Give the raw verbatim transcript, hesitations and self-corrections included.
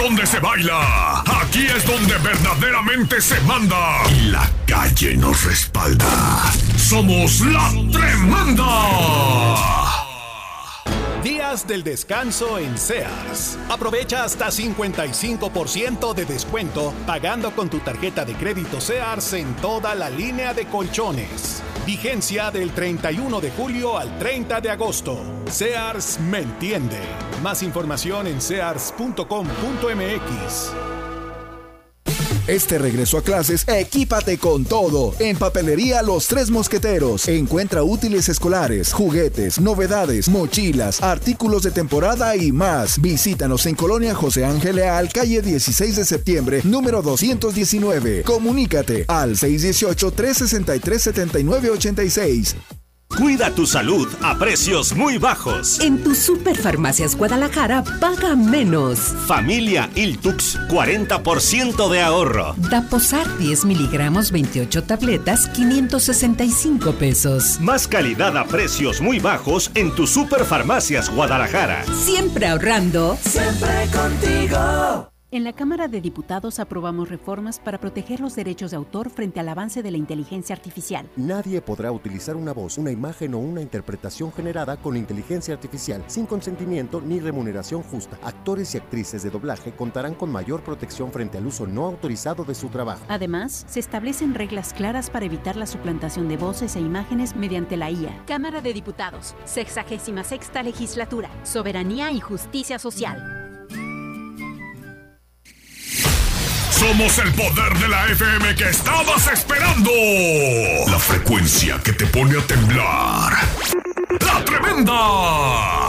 donde se baila. Aquí es donde verdaderamente se manda. Y la calle nos respalda. Somos La Tremenda. Días del descanso en Sears. Aprovecha hasta cincuenta y cinco por ciento de descuento pagando con tu tarjeta de crédito Sears en toda la línea de colchones. Vigencia del treinta y uno de julio al treinta de agosto. Sears me entiende. Más información en sears punto com punto m x. Este regreso a clases, equípate con todo. En Papelería Los Tres Mosqueteros. Encuentra útiles escolares, juguetes, novedades, mochilas, artículos de temporada y más. Visítanos en Colonia José Ángel Leal, calle dieciséis de septiembre, número doscientos diecinueve. Comunícate al seis uno ocho, tres seis tres, siete nueve ocho seis. Cuida tu salud a precios muy bajos. En tu Superfarmacias Guadalajara, paga menos. Familia Iltux, cuarenta por ciento de ahorro. Daposar diez miligramos, veintiocho tabletas, quinientos sesenta y cinco pesos. Más calidad a precios muy bajos en tu Superfarmacias Guadalajara. Siempre ahorrando. Siempre contigo. En la Cámara de Diputados aprobamos reformas para proteger los derechos de autor frente al avance de la inteligencia artificial. Nadie podrá utilizar una voz, una imagen o una interpretación generada con inteligencia artificial sin consentimiento ni remuneración justa. Actores y actrices de doblaje contarán con mayor protección frente al uso no autorizado de su trabajo. Además, se establecen reglas claras para evitar la suplantación de voces e imágenes mediante la I A. Cámara de Diputados, sexagésima sexta legislatura, soberanía y justicia social. Somos el poder de la F M que estabas esperando. La frecuencia que te pone a temblar. ¡La Tremenda!